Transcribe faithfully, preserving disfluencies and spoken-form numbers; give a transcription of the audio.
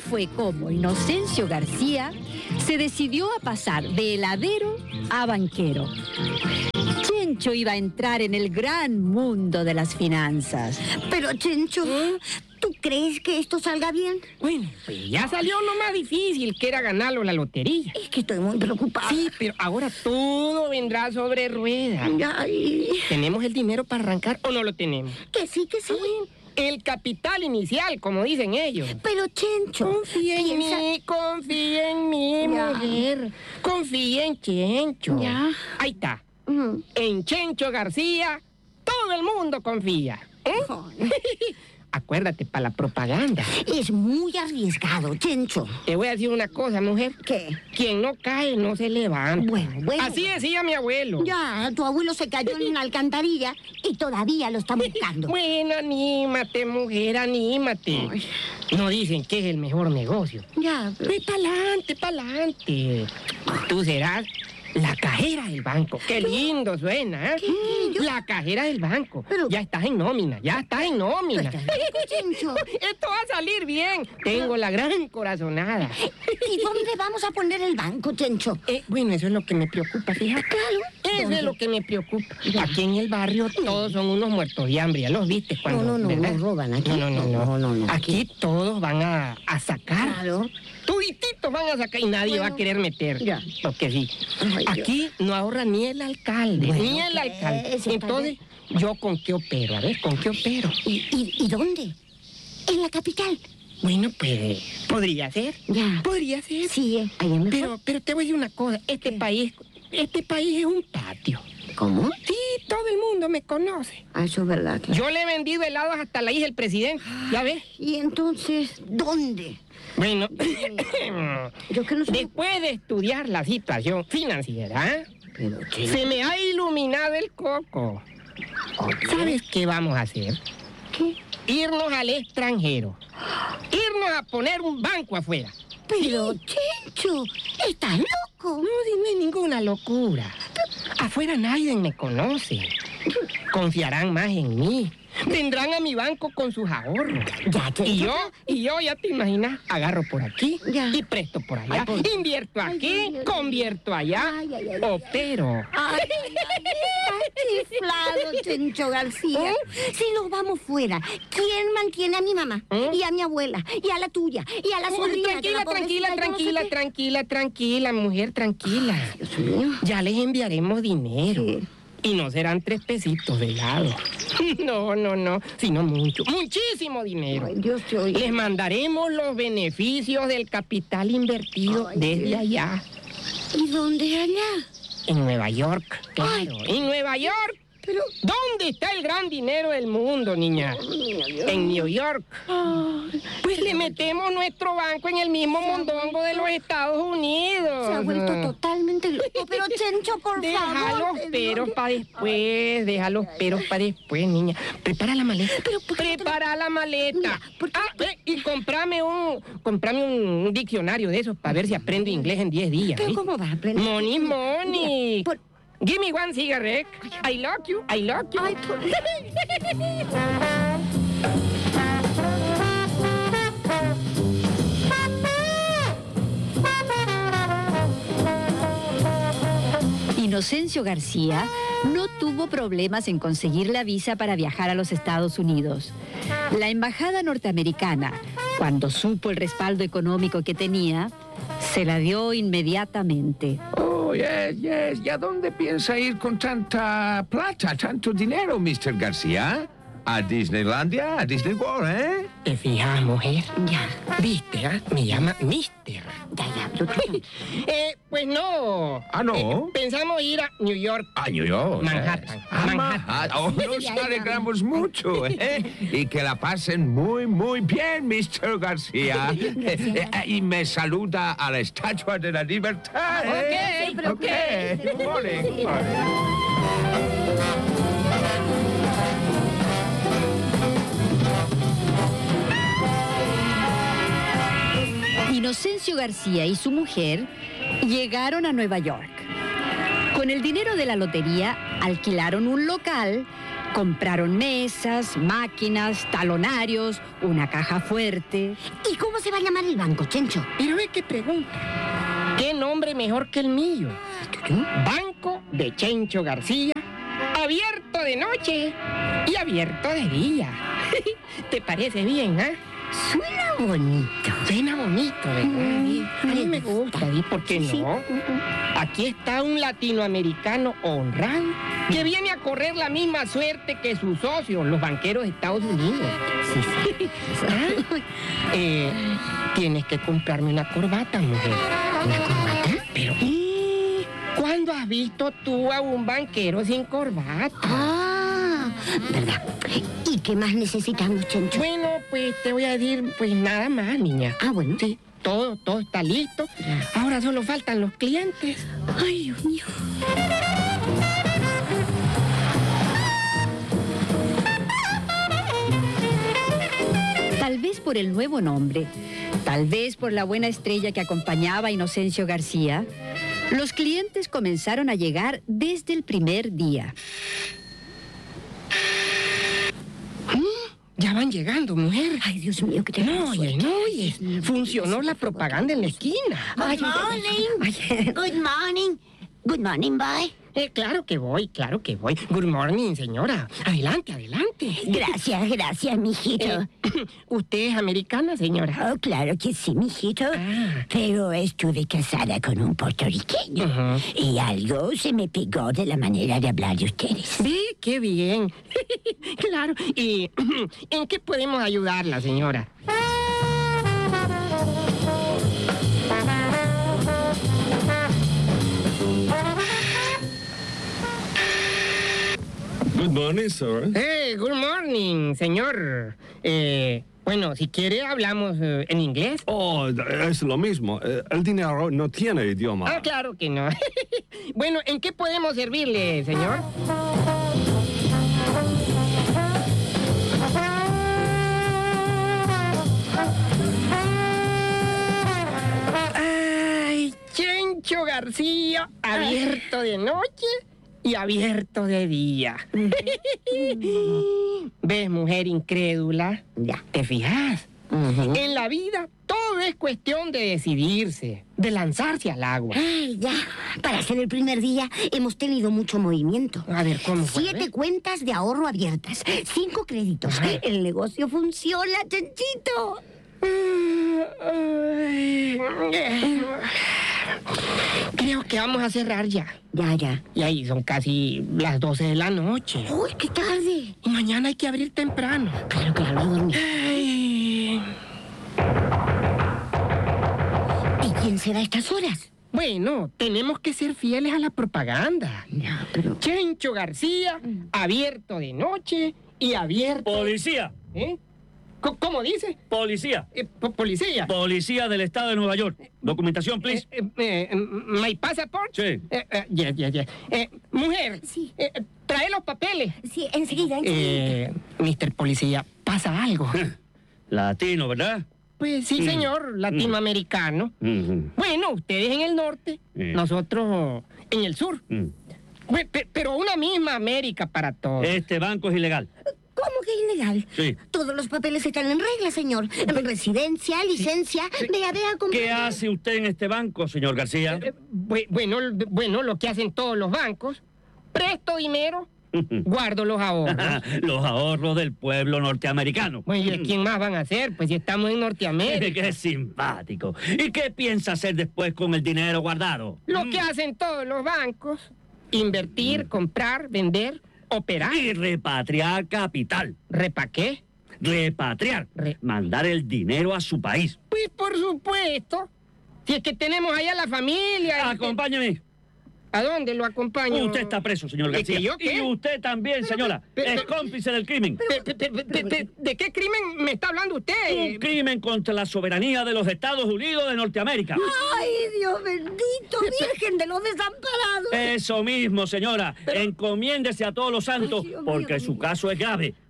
fue como Inocencio García se decidió a pasar de heladero a banquero. Chencho iba a entrar en el gran mundo de las finanzas. Pero, Chencho, ¿eh? ¿Tú crees que esto salga bien? Bueno, pues ya salió lo más difícil, que era ganarlo la lotería. Es que estoy muy preocupada. Sí, pero ahora todo vendrá sobre ruedas. Ay. ¿Tenemos el dinero para arrancar o no lo tenemos? Que sí, que sí. El capital inicial, como dicen ellos. Pero, Chencho, confía en piensa... mí, confía en mí, ya. mujer. Confía en Chencho. Ya. Ahí está. Uh-huh. En Chencho García, todo el mundo confía. ¿Eh? Oh. Acuérdate, para la propaganda. Es muy arriesgado, Chencho. Te voy a decir una cosa, mujer. ¿Qué? Quien no cae, no se levanta. Bueno, bueno. Así decía mi abuelo. Ya, tu abuelo se cayó en una alcantarilla y todavía lo están buscando. Bueno, anímate, mujer, anímate. Ay. No dicen que es el mejor negocio. Ya. Ve pa'lante, pa'lante. Tú serás la cajera del banco. Qué lindo suena, ¿eh? ¿Qué? ¿Yo? La cajera del banco. Pero... Ya estás en nómina, ya estás en nómina. Pero estás loco, Chencho. Esto va a salir bien. Tengo la gran corazonada. ¿Y dónde vamos a poner el banco, Chencho? Eh, bueno, eso es lo que me preocupa, fíjate. Claro. Eso ¿Dónde? es lo que me preocupa. Ya. Aquí en el barrio todos son unos muertos de hambre. ¿Ya los viste cuando? No, no, no, ¿verdad? no roban aquí. No, no, no. no. No, no, no. Aquí todos van a, a sacar. Claro. Tudititos van a sacar y nadie Bueno. va a querer meter. Ya. Porque sí. Ay, Aquí no ahorra ni el alcalde. Bueno, ni el ¿qué? alcalde. Sí, Entonces, ¿yo con qué opero? A ver, ¿con qué opero? ¿Y, y, ¿Y dónde? En la capital. Bueno, pues, podría ser. Ya. Podría ser. Sí, eh, ahí es mejor. Pero, pero te voy a decir una cosa. Este ¿Qué? país, este país es un patio. ¿Cómo? Sí, todo el mundo me conoce. Ah, eso es verdad. claro. Yo le he vendido helados hasta la hija del presidente, ¿ya ves? ¿Y entonces dónde? Bueno, Yo que no sé. después de estudiar la situación financiera, ¿eh? Pero, Chencho. Se me ha iluminado el coco. ¿Sabes qué vamos a hacer? ¿Qué? Irnos al extranjero. Irnos a poner un banco afuera. Pero, Chencho, ¿estás loco? No, si no es ninguna locura. Afuera nadie me conoce. Confiarán más en mí. Vendrán a mi banco con sus ahorros. Ya, Chencho. Y yo, y yo, ya te imaginas, agarro por aquí Ya. y presto por allá. Ay, por- Invierto Ay, aquí, ay, ay, convierto allá, Ay, ay, ay. opero. Ay, ay, ay, estás chiflado, Chencho García. ¿Eh? Si nos vamos fuera, ¿quién mantiene a mi mamá? ¿Eh? Y a mi abuela, y a la tuya, y a la sobrina. que Tranquila, la pobrecita, tranquila, yo no sé tranquila, qué. tranquila, tranquila, mujer, tranquila. Dios mío. Ya les enviaremos dinero. Sí. Y no serán tres pesitos de helado. No, no, no, sino mucho, muchísimo dinero. Ay, Dios te oiga. Les mandaremos los beneficios del capital invertido Ay, desde Dios. allá. ¿Y dónde allá? En Nueva York, claro. Ay. En Nueva York. Pero... ¿Dónde está el gran dinero del mundo, niña? En New York. Ay, Pues le metemos nuestro banco en el mismo mondongo de los Estados Unidos. se ha vuelto totalmente loco. Pero, Chencho, por Deja favor. los te peros digo. para después, deja los peros para después, niña. Prepara la maleta. Pero, ¿por qué no te lo- Prepara la maleta. Mira, ¿por qué Ah, eh, y comprame un, comprame un diccionario de esos para ver si aprendo inglés en diez días. ¿Pero ¿viste? cómo vas a aprender? Money, money. Mira, por- Give me one cigarette. I love you, I love you. Ay, por... Inocencio García no tuvo problemas en conseguir la visa para viajar a los Estados Unidos. La embajada norteamericana, cuando supo el respaldo económico que tenía, se la dio inmediatamente. Oh, yes, yes. ¿Y a dónde piensa ir con tanta plata, tanto dinero, mister García? ¿A Disneylandia? ¿A Disney World, eh? ¿Te fijas, mujer? Ya, ¿Viste, ah? Me llama Mister. ya, ya. Yo te... Eh, pues no. Ah, ¿no? Eh, pensamos ir a New York. A New York. Manhattan. eh. Ah, Manhattan. Manhattan. Oh, nos Ya, ya. alegramos mucho, ¿eh? Y que la pasen muy, muy bien, mister García. Eh, eh, y me saluda a la Estatua de la Libertad, ¿eh? Ok, ok. Good morning, good morning. Inocencio García y su mujer llegaron a Nueva York. Con el dinero de la lotería alquilaron un local Compraron mesas, máquinas, talonarios, una caja fuerte. ¿Y cómo se va a llamar el banco, Chencho? Pero ve qué pregunta. ¿Qué nombre mejor que el mío? Banco de Chencho García, abierto de noche y abierto de día. ¿Te parece bien, ah? ¿eh? Suena bonito. Suena bonito, ¿verdad? Mm, a mí me gusta, ¿y por qué Sí, no? sí. Aquí está un latinoamericano honrado que viene a correr la misma suerte que sus socios, los banqueros de Estados Unidos. Sí, sí. ¿Ah? Eh, tienes que comprarme una corbata, mujer. ¿Una corbata? Pero, ¿cuándo has visto tú a un banquero sin corbata? Ah, ¿verdad? ¿Y qué más necesitamos, Chencho? Bueno, pues te voy a decir, pues nada más, niña. Ah, bueno. Sí, todo, todo está listo. Ahora solo faltan los clientes. Ay, Dios mío. Tal vez por el nuevo nombre, tal vez por la buena estrella que acompañaba a Inocencio García, los clientes comenzaron a llegar desde el primer día. Ya van llegando, mujer. Ay, Dios mío, que te No, oye, no, oye. Funcionó la propaganda en la esquina. Good morning. Good morning. Good morning, boy. Eh, claro que voy, claro que voy. Good morning, señora. Adelante, adelante. Gracias, gracias, mijito. Eh, ¿Usted es americana, señora? Oh, claro que sí, mijito. Ah. Pero estuve casada con un puertorriqueño. Ujú. Y algo se me pegó de la manera de hablar de ustedes. Sí, qué bien. Claro. ¿Y en qué podemos ayudarla, señora? Good morning, sir. Hey, good morning, señor. Eh, bueno, si quiere hablamos eh, en inglés. Oh, es lo mismo. Eh, El dinero no tiene idioma. Ah, claro que no. Bueno, ¿en qué podemos servirle, señor? Ay, Chencho García, abierto de noche y abierto de día. ¿Ves, mujer incrédula? Ya. ¿Te fijas? Ujú. En la vida todo es cuestión de decidirse, de lanzarse al agua. Ay, ya. Para ser el primer día hemos tenido mucho movimiento. A ver, ¿cómo fue? Siete cuentas de ahorro abiertas, cinco créditos. El negocio funciona, Chenchito. Creo que vamos a cerrar ya. Ya, ya. Y ahí son casi las doce de la noche. Uy, qué tarde. Y mañana hay que abrir temprano. Claro, claro, a dormir. Ay. ¿Y quién será a estas horas? Bueno, tenemos que ser fieles a la propaganda. Ya, pero... Chencho García, abierto de noche y abierto... Policía, ¿Eh? C- ¿Cómo dice? policía, Eh, po- policía. policía del estado de Nueva York. Documentación, please. Eh, eh, eh, ¿My passport? Sí. Eh, eh, yes, yes, yes. Eh, mujer, Sí. eh, eh, trae los papeles. Sí, enseguida, enseguida. Eh, mister Policía, ¿pasa algo? Latino, ¿verdad? Pues sí, Mm. señor, latinoamericano. Mm, Bueno, ustedes en el norte, Sí. nosotros en el sur. mm. Pe- pe- Pero una misma América para todos. Este banco es ilegal. ¿Cómo que ilegal? Sí. Todos los papeles están en regla, señor. Residencia, licencia. Vea, vea, cómo... ¿Qué hace usted en este banco, señor García? Eh, bu- bueno, l- bueno, lo que hacen todos los bancos. Presto dinero, guardo los ahorros. Los ahorros del pueblo norteamericano. Bueno, ¿y quién más van a hacer? Pues si estamos en Norteamérica. Qué simpático. ¿Y qué piensa hacer después con el dinero guardado? Lo que hacen todos los bancos. Invertir, comprar, vender, operar. Y repatriar capital. ¿Repa qué? Repatriar. Re- Mandar el dinero a su país. Pues por supuesto. Si es que tenemos allá la familia. Acompáñeme. ¿A dónde lo acompaño? Usted está preso, señor ¿Y García. que yo qué? Y usted también, señora. pero- Es cómplice del crimen. Pe- pe- pe- pe- pe- ¿De qué crimen me está hablando usted? Un crimen contra la soberanía de los Estados Unidos de Norteamérica. ¡Ay, Dios bendito! ¡Virgen de los desamparados! Eso mismo, señora. Encomiéndese a todos los santos, Ay, Dios mío, porque Dios su mío. caso es grave.